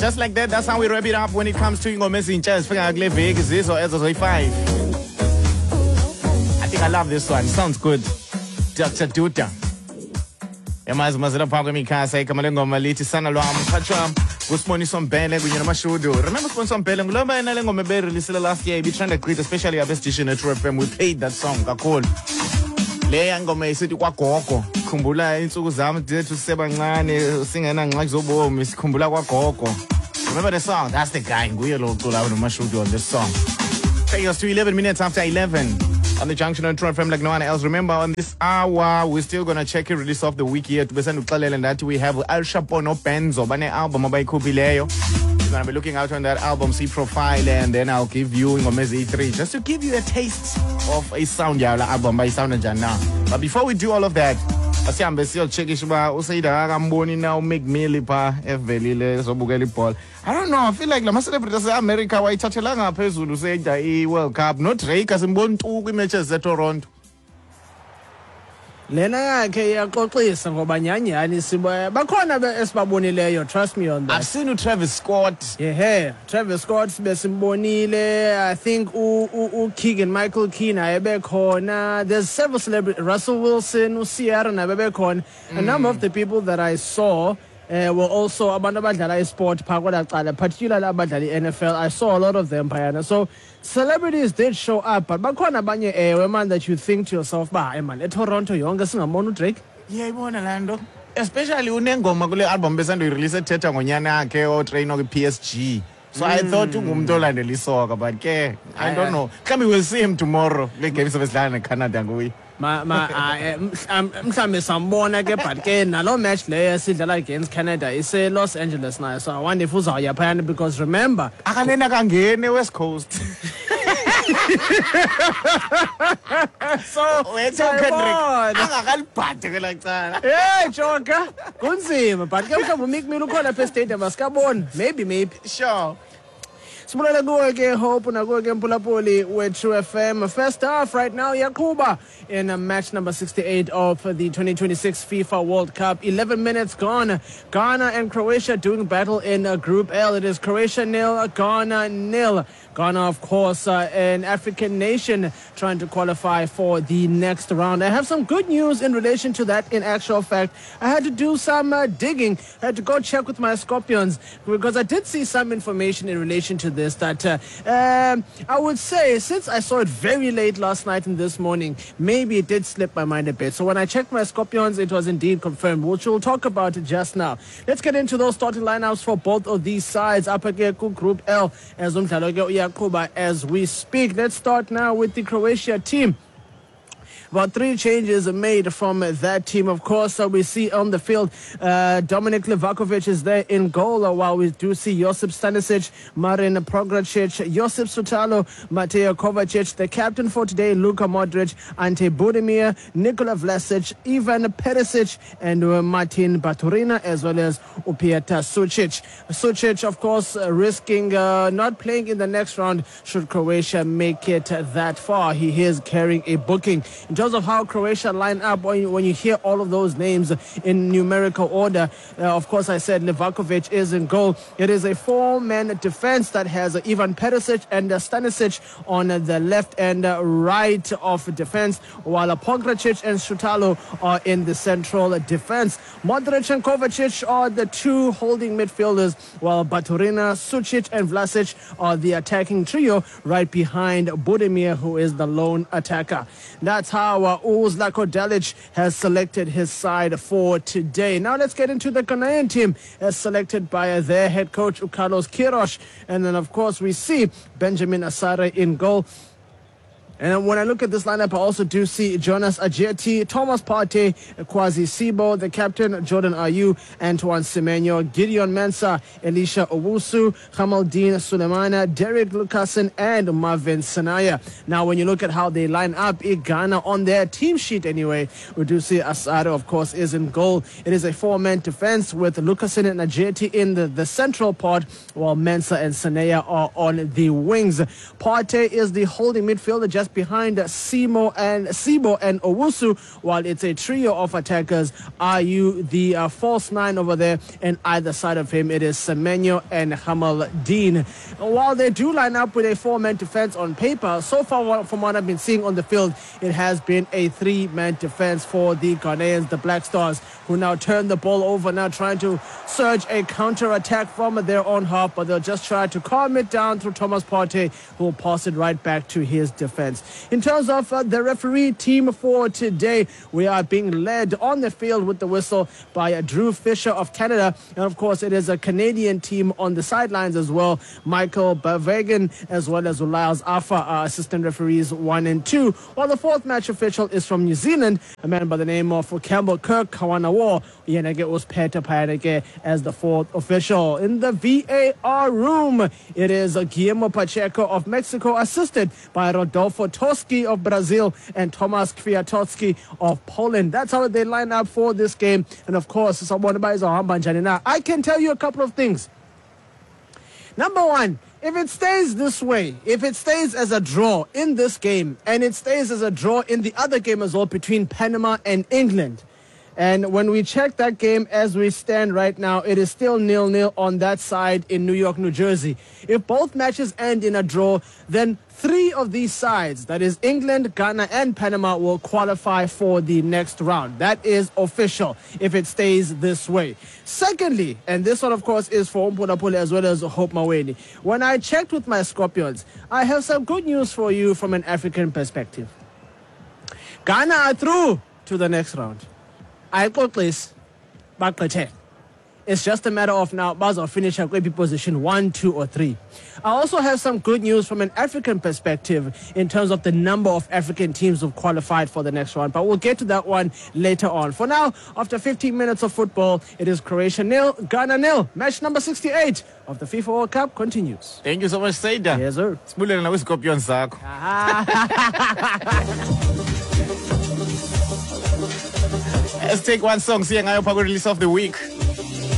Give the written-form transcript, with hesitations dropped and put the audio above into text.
just like that, that's how we wrap it up when it comes to Ingoma Ezintsha ezifika kule veki zizo ezo5. I think I love this one. Sounds good. Dr. Duda. Yamazi mazela phakwe emikhasa igama lengoma lithi sana lwami khatshwa kusibonisa Mbele kunye namashudu. Remember sponsor Mbele ngilomba yena lengoma be-release last year ibitrend great, especially abestation at True FM. We played that song kakhulu. Le ngoma isithi kwagogo. Khumbula insuku zami zethu sisebancane singena ngxaki zobomi sikhumbula kwagogo. Remember the song? That's the guy. Nguye lo cula namashudu on this song. Take us to 11 minutes after 11. On the junction on True FM like no one else. Remember, on this hour, we're still going to check a release of the week here. And that we have Al Shapono Benzo, Bane album, by Kubileyo. We're going to be looking out on that album, see profile, and then I'll give you Ingoma 3 just to give you a taste of a sound album by Sound Jana. But before we do all of that, asihambe siyochekisha uba usayida akamboni now make me pa evelile sobukela ibhola. I don't know, I feel like lama celebrities eAmerica wayithathela ngaphezulu sayida iWorld Cup. No Drake asimboni tu kwimatches zeToronto. Lena yakhe iyaxoxisa ngoba nyanyani bakhona esibabonileyo, trust me on that. I've seen Travis Scott. Yeah, Travis Scott besimbonile. I think Keegan Michael Key naye bekhona. There's several celebrities, Russell Wilson, Ciara naye bekhona. A number of the people that I saw were also abantu abadlala sport phakwa, particularly abadlala NFL. I saw a lot of them phayana. So celebrities did show up, but bakhona abanye man that you think to yourself, man, eToronto yonke singabona uDrake. Yeah, ibona lando. Especially unengoma kule album besando release ethetha ngonyana yakhe otrain PSG. So I thought ungumuntu olandela isoka, but ke I don't know. Mhlawumbe we'll see him tomorrow. Le games obesidlala neCanada nguye. Mhlawumbe sambona ke, but ke nalo match leyo sidlala against Canada is Los Angeles now. So I wonder if uzawuya phayana, because remember akanena kangene West Coast. So hey Joker kunzima, but ke mhlawumbe uMick ukhona phe stadium asikaboni, maybe sure. Sibulele kuwe ke Hope nakuwe ke Mpulapoli with True FM. First half right now Yakuba in match number 68 of the 2026 FIFA World Cup. 11 minutes gone. Ghana and Croatia doing battle in Group L. It is Croatia 0, Ghana 0. Ghana, of course, an African nation trying to qualify for the next round. I have some good news in relation to that. In actual fact, I had to do some digging. I had to go check with my Scorpions, because I did see some information in relation to this that I would say, since I saw it very late last night and this morning, maybe it did slip my mind a bit. So when I checked my Scorpions, it was indeed confirmed, which we'll talk about just now. Let's get into those starting lineups for both of these sides. Up again, Group L, as we speak. Let's start now with the Croatia team. About 3 changes made from that team. Of course, we see on the field Dominic Livakovic is there in goal, while we do see Josip Stanisic, Marin Pogačić, Josip Sutalo, Mateo Kovacic, the captain for today, Luka Modric, Ante Budimir, Nikola Vlasic, Ivan Perisic, and Martin Baturina, as well as Upieta Sucic. Sucic, of course, risking not playing in the next round should Croatia make it that far. He is carrying a booking. In terms of how Croatia line up, when you hear all of those names in numerical order, of course, I said Livakovic is in goal. It is a 4-man defense that has Ivan Perisic and Stanisic on the left and right of defense, while Pogačić and Sutalo are in the central defense. Modric and Kovacic are the 2 holding midfielders, while Baturina, Sucic, and Vlasic are the attacking trio right behind Budimir, who is the lone attacker. That's how Zlatko Dalic has selected his side for today. Now let's get into the Ghanaian team as selected by their head coach, Carlos Queiroz. And then, of course, we see Benjamin Asare in goal. And when I look at this lineup, I also do see Jonas Ajeti, Thomas Partey, Kwasi Sibo, the captain, Jordan Ayew, Antoine Semenyo, Gideon Mensah, Elisha Owusu, Hamaldine Sulemana, Derek Lucasen, and Marvin Sanaya. Now, when you look at how they line up, Ghana on their team sheet anyway, we do see Asare, of course, is in goal. It is a 4-man defense with Lucasen and Ajeti in the central part, while Mensah and Sanaya are on the wings. Partey is the holding midfielder just behind Sibo and Owusu, while it's a trio of attackers. Ayew, the false nine over there, and either side of him it is Semenyo and Hamaldine. While they do line up with a four-man defense on paper, so far from what I've been seeing on the field, it has been a three-man defense for the Ghanaians, the Black Stars, who now turn the ball over, now trying to surge a counter-attack from their own half, but they'll just try to calm it down through Thomas Partey, who will pass it right back to his defense. In terms of the referee team for today, we are being led on the field with the whistle by Drew Fisher of Canada, and of course it is a Canadian team on the sidelines as well. Michael Bavagan as well as Ulayas Afa are assistant referees 1 and 2, while the fourth match official is from New Zealand, a man by the name of Campbell Kirk Kawanawa Yenege Uspeta Payanege as the fourth official. In the VAR room, it is Guillermo Pacheco of Mexico, assisted by Rodolfo Toski of Brazil and Tomasz Kwiatkowski of Poland. That's how they line up for this game. And of course, I can tell you a couple of things. Number one, if it stays this way, if it stays as a draw in this game, and it stays as a draw in the other game as well between Panama and England, and when we check that game as we stand right now, it is still 0-0 on that side in New York, New Jersey. If both matches end in a draw, then three of these sides, that is England, Ghana, and Panama, will qualify for the next round. That is official if it stays this way. Secondly, and this one, of course, is for Umpulapule as well as Hope Maweni. When I checked with my Scorpions, I have some good news for you from an African perspective. Ghana are through to the next round. It's just a matter of now, Baza finish at maybe position 1, 2, or 3. I also have some good news from an African perspective in terms of the number of African teams who've qualified for the next round, but we'll get to that one later on. For now, after 15 minutes of football, it is Croatia 0, Ghana 0. Match number 68 of the FIFA World Cup continues. Thank you so much, Saida. Yes, sir. Sibulele na kwiscorpion sakho. Let's take one song, siya ngayon pag release of the week.